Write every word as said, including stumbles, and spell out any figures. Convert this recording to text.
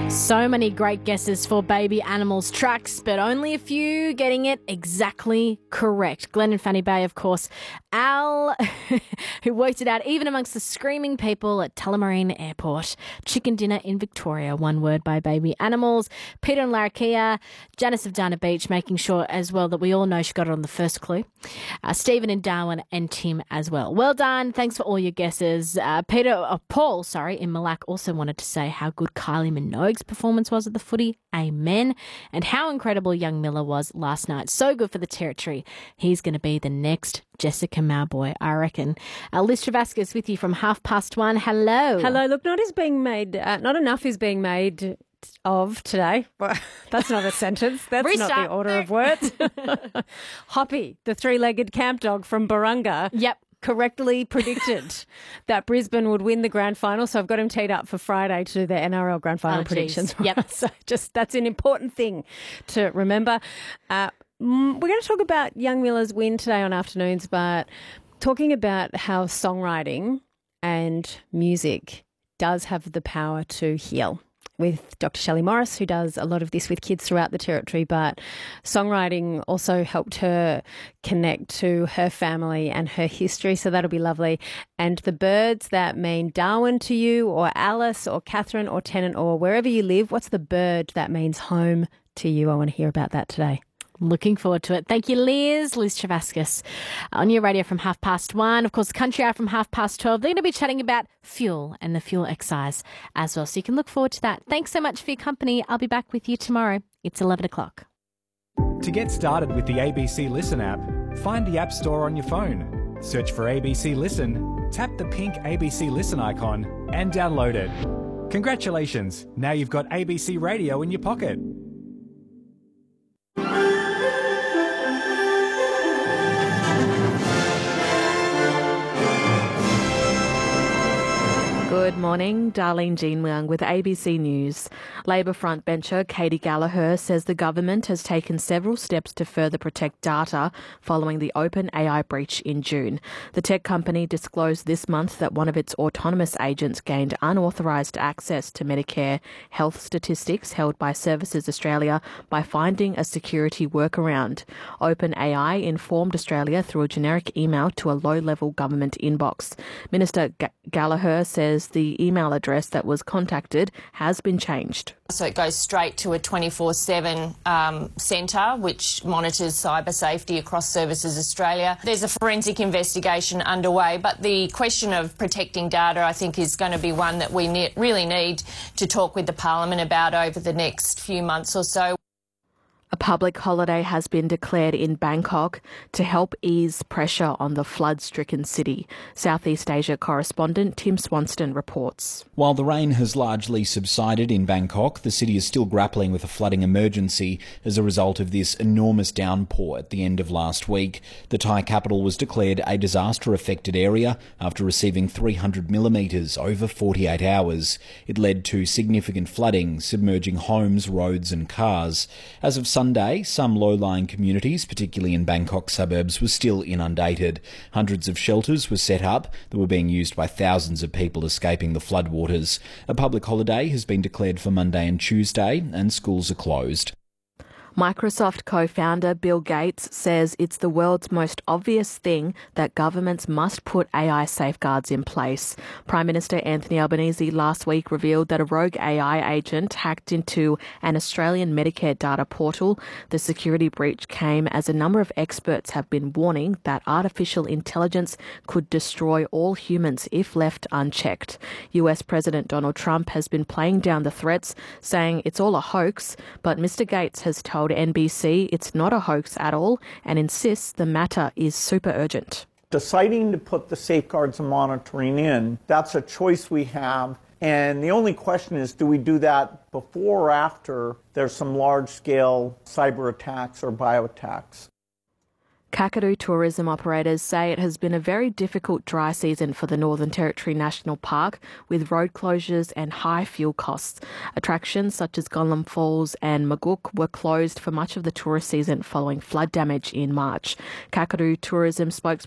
So many great guesses for Baby Animals tracks, but only a few getting it exactly correct. Glenn and Fanny Bay, of course. Al, who worked it out even amongst the screaming people at Tullamarine Airport. Chicken dinner in Victoria, one word by Baby Animals. Peter and Larrakia, Janice of Dana Beach, making sure as well that we all know she got it on the first clue. Uh, Stephen in Darwin and Tim as well. Well done. Thanks for all your guesses. Uh, Peter, uh, Paul, sorry, in Malak also wanted to say how good Kylie Minogue's performance was at the footy. Amen. And how incredible young Miller was last night. So good for the territory. He's going to be the next Jessica Mauboy, I reckon. Uh, Liz Travascus with you from half past one. Hello. Hello. Look, not is being made, uh, not enough is being made of today. That's not a sentence. That's Restart. not the order of words. Hoppy, the three-legged camp dog from Barunga. Yep. Correctly predicted that Brisbane would win the grand final. So I've got him teed up for Friday to do the N R L grand final Oh, predictions. Yep. So just that's an important thing to remember. Uh, we're going to talk about young Miller's win today on Afternoons, but talking about how songwriting and music does have the power to heal. With Doctor Shelley Morris, who does a lot of this with kids throughout the territory, but songwriting also helped her connect to her family and her history, so that'll be lovely. And the birds that mean Darwin to you, or Alice, or Catherine, or Tennant, or wherever you live, what's the bird that means home to you? I want to hear about that today. Looking forward to it. Thank you, Liz. Liz Travascus on your radio from half past one. Of course, Country Hour from half past twelve. They're going to be chatting about fuel and the fuel excise as well. So you can look forward to that. Thanks so much for your company. I'll be back with you tomorrow. It's eleven o'clock. To get started with the A B C Listen app, find the App Store on your phone. Search for A B C Listen, tap the pink A B C Listen icon and download it. Congratulations. Now you've got A B C Radio in your pocket. Good morning, Darlene Jean Leung with A B C News. Labor frontbencher Katie Gallagher says the government has taken several steps to further protect data following the OpenAI breach in June. The tech company disclosed this month that one of its autonomous agents gained unauthorised access to Medicare health statistics held by Services Australia by finding a security workaround. OpenAI informed Australia through a generic email to a low-level government inbox. Minister G- Gallagher says the email address that was contacted has been changed. So it goes straight to a twenty-four seven um, centre which monitors cyber safety across Services Australia. There's a forensic investigation underway, but the question of protecting data I think is going to be one that we ne- really need to talk with the Parliament about over the next few months or so. A public holiday has been declared in Bangkok to help ease pressure on the flood-stricken city. Southeast Asia correspondent Tim Swanston reports. While the rain has largely subsided in Bangkok, the city is still grappling with a flooding emergency as a result of this enormous downpour at the end of last week. The Thai capital was declared a disaster-affected area after receiving three hundred millimetres over forty-eight hours. It led to significant flooding, submerging homes, roads and cars. As of Sunday, some low-lying communities, particularly in Bangkok suburbs, were still inundated. Hundreds of shelters were set up that were being used by thousands of people escaping the floodwaters. A public holiday has been declared for Monday and Tuesday, and schools are closed. Microsoft co-founder Bill Gates says it's the world's most obvious thing that governments must put A I safeguards in place. Prime Minister Anthony Albanese last week revealed that a rogue A I agent hacked into an Australian Medicare data portal. The security breach came as a number of experts have been warning that artificial intelligence could destroy all humans if left unchecked. U S President Donald Trump has been playing down the threats, saying it's all a hoax, but Mister Gates has told N B C it's not a hoax at all and insists the matter is super urgent. Deciding to put the safeguards and monitoring in, that's a choice we have. And the only question is, do we do that before or after there's some large-scale cyber attacks or bio-attacks? Kakadu tourism operators say it has been a very difficult dry season for the Northern Territory National Park, with road closures and high fuel costs. Attractions such as Gunlum Falls and Maguk were closed for much of the tourist season following flood damage in March. Kakadu tourism spokes-